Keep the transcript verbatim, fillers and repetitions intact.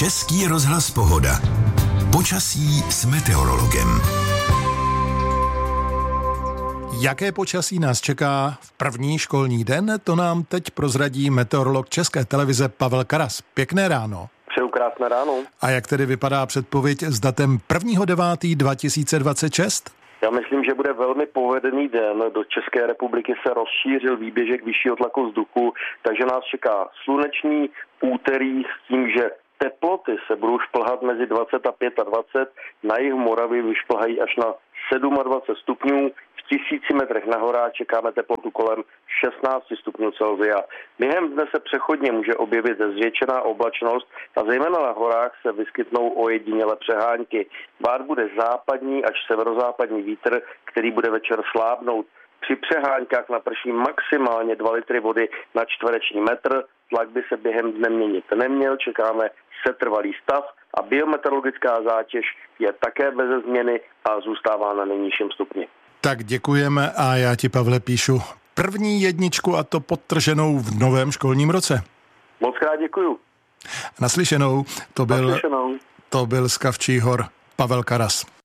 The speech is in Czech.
Český rozhlas Pohoda. Počasí s meteorologem. Jaké počasí nás čeká v první školní den, to nám teď prozradí meteorolog České televize Pavel Karas. Pěkné ráno. Přeju krásné ráno. A jak tedy vypadá předpověď s datem prvního devátého dva tisíce dvacet šest? Já myslím, že bude velmi povedený den. Do České republiky se rozšířil výběžek vyššího tlaku vzduchu, takže nás čeká slunečný úterý s tím, že teploty se budou šplhat mezi dvacet a dvacet pět. Na jihu Moravy vyšplhají až na dvacet sedm stupňů. V tisíci metrech na horách čekáme teplotu kolem šestnáct stupňů Celsia. Během dne se přechodně může objevit zvětšená oblačnost a zejména na horách se vyskytnou ojedinělé přehánky. Bát bude západní až severozápadní vítr, který bude večer slábnout. Při přeháňkách naprší maximálně dva litry vody na čtvereční metr. Tlak by se během dne měnit neměl, čekáme setrvalý stav a biometeorologická zátěž je také beze změny a zůstává na nejnižším stupni. Tak děkujeme a já ti, Pavle, píšu první jedničku, a to podtrženou v novém školním roce. Moc krát děkuju. Naslyšenou, to byl, Naslyšenou. to byl z Kavčích hor Pavel Karas.